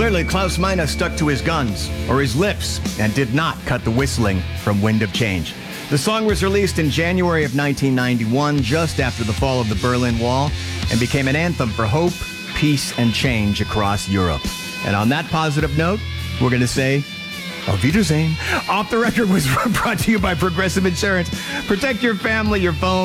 Clearly, Klaus Meine stuck to his guns, or his lips, and did not cut the whistling from Wind of Change. The song was released in January of 1991, just after the fall of the Berlin Wall, and became an anthem for hope, peace, and change across Europe. And on that positive note, we're going to say, Auf Wiedersehen. Off the Record was brought to you by Progressive Insurance. Protect your family, your phone,